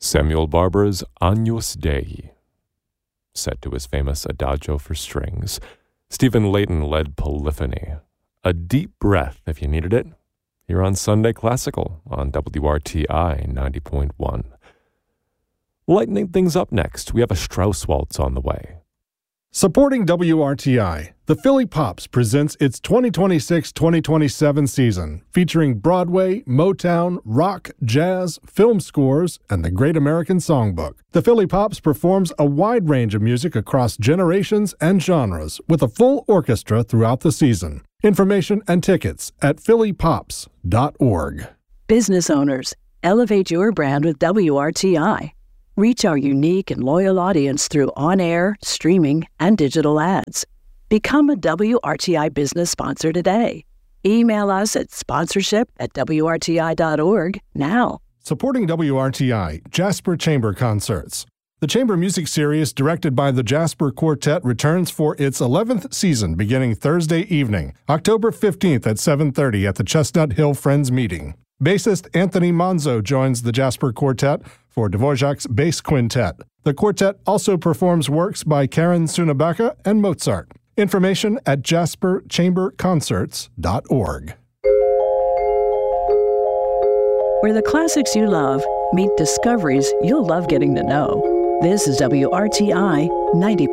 Samuel Barber's Agnus Dei. Set to his famous Adagio for strings, Stephen Layton led Polyphony, a deep breath if you needed it, here on Sunday Classical on WRTI 90.1. Lightening things up next, we have a Strauss waltz on the way. Supporting WRTI, the Philly Pops presents its 2026-2027 season, featuring Broadway, Motown, rock, jazz, film scores, and the Great American Songbook. The Philly Pops performs a wide range of music across generations and genres, with a full orchestra throughout the season. Information and tickets at phillypops.org. Business owners, elevate your brand with WRTI. Reach our unique and loyal audience through on-air, streaming, and digital ads. Become a WRTI business sponsor today. Email us at sponsorship@wrti.org now. Supporting WRTI, Jasper Chamber Concerts. The Chamber Music Series, directed by the Jasper Quartet, returns for its 11th season beginning Thursday evening, October 15th at 7:30 at the Chestnut Hill Friends Meeting. Bassist Anthony Monzo joins the Jasper Quartet for Dvorak's Bass Quintet. The quartet also performs works by Karen Sunabaka and Mozart. Information at jasperchamberconcerts.org. Where the classics you love meet discoveries you'll love getting to know. This is WRTI 90.